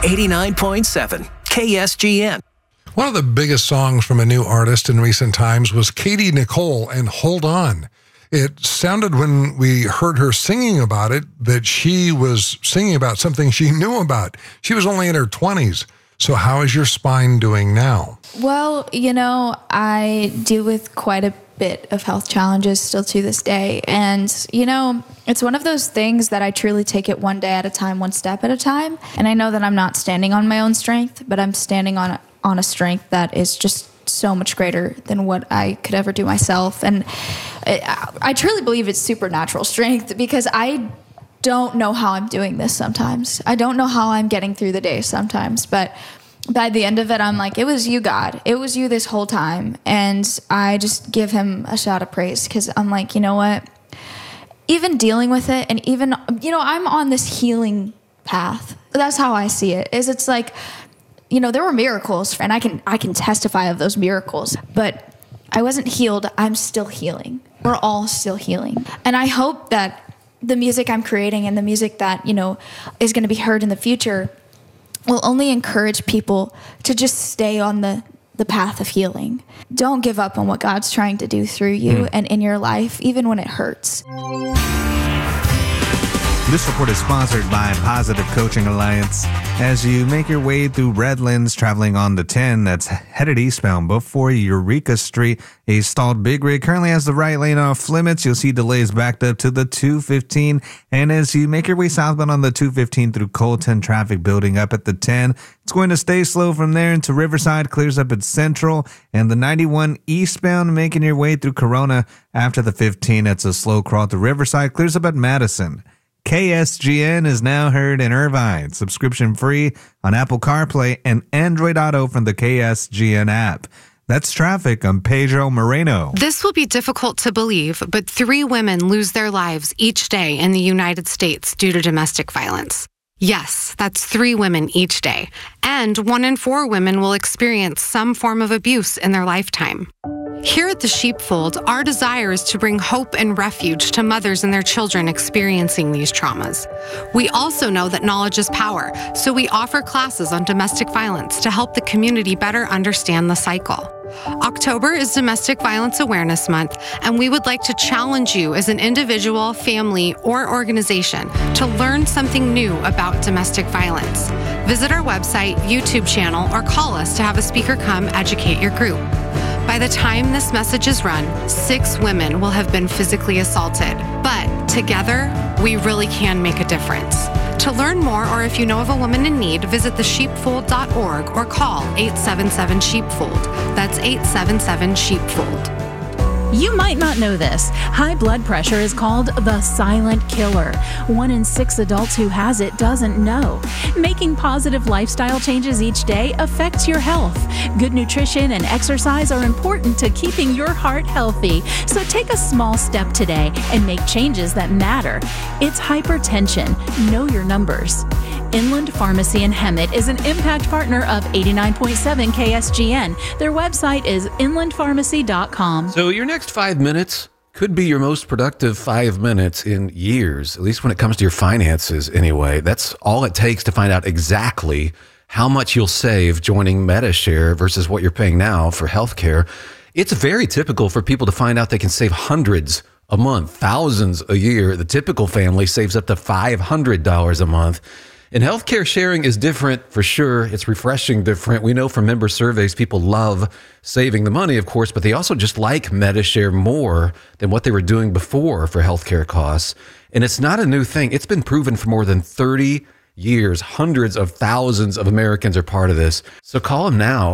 89.7 KSGN. One of the biggest songs from a new artist in recent times was Katie Nicole and Hold On. It sounded when we heard her singing about it that she was singing about something she knew about. She was only in her 20s. So how is your spine doing now? Well, I deal with quite a bit of health challenges still to this day. And, it's one of those things that I truly take it one day at a time, one step at a time. And I know that I'm not standing on my own strength, but I'm standing on a strength that is just so much greater than what I could ever do myself. And I truly believe it's supernatural strength, because I don't know how I'm doing this sometimes. I don't know how I'm getting through the day sometimes, but by the end of it, I'm like, it was you, God. It was you this whole time. And I just give him a shout of praise, because I'm like, you know what? Even dealing with it, and even, I'm on this healing path. That's how I see it. It's like, there were miracles, and I can testify of those miracles, but I wasn't healed. I'm still healing. We're all still healing. And I hope that the music I'm creating and the music that, is going to be heard in the future will only encourage people to just stay on the path of healing. Don't give up on what God's trying to do through you and in your life, even when it hurts. This report is sponsored by Positive Coaching Alliance. As you make your way through Redlands, traveling on the 10 that's headed eastbound before Eureka Street, a stalled big rig currently has the right lane off limits. You'll see delays backed up to the 215. And as you make your way southbound on the 215 through Colton, traffic building up at the 10. It's going to stay slow from there into Riverside, clears up at Central. And the 91 eastbound, making your way through Corona after the 15. It's a slow crawl to Riverside, clears up at Madison. KSGN is now heard in Irvine, subscription free on Apple CarPlay and Android Auto from the KSGN app. That's traffic. I'm Pedro Moreno. This will be difficult to believe, but 3 women lose their lives each day in the United States due to domestic violence. Yes, that's 3 women each day. And 1 in 4 women will experience some form of abuse in their lifetime. Here at the Sheepfold, our desire is to bring hope and refuge to mothers and their children experiencing these traumas. We also know that knowledge is power, so we offer classes on domestic violence to help the community better understand the cycle. October is Domestic Violence Awareness Month, and we would like to challenge you as an individual, family, or organization to learn something new about domestic violence. Visit our website, YouTube channel, or call us to have a speaker come educate your group. By the time this message is run, 6 women will have been physically assaulted. But together, we really can make a difference. To learn more, or if you know of a woman in need, visit thesheepfold.org or call 877-SHEEPFOLD. That's 877-SHEEPFOLD. You might not know this. High blood pressure is called the silent killer. 1 in 6 adults who has it doesn't know. Making positive lifestyle changes each day affects your health. Good nutrition and exercise are important to keeping your heart healthy. So take a small step today and make changes that matter. It's hypertension. Know your numbers. Inland Pharmacy in Hemet is an impact partner of 89.7 KSGN. Their website is inlandpharmacy.com. So your next 5 minutes could be your most productive 5 minutes in years, at least when it comes to your finances anyway. That's all it takes to find out exactly how much you'll save joining Medi-Share versus what you're paying now for healthcare. It's very typical for people to find out they can save hundreds a month, thousands a year. The typical family saves up to $500 a month. And healthcare sharing is different for sure. It's refreshing different. We know from member surveys, people love saving the money, of course, but they also just like Medi-Share more than what they were doing before for healthcare costs. And it's not a new thing. It's been proven for more than 30 years. Hundreds of thousands of Americans are part of this. So call them now.